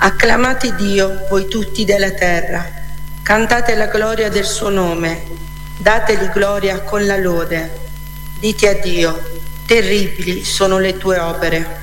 Acclamate Dio, voi tutti della terra, cantate la gloria del suo nome, dategli gloria con la lode. Dite a Dio, terribili sono le tue opere.